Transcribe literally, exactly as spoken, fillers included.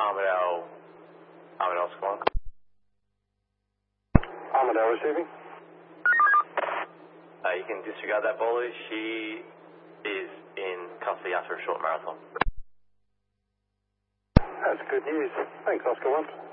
Armadale, Armadale Squad. Armadale receiving. Uh, you can disregard that bowler. She is in custody after a short marathon. That's good news. Thanks, Oscar one.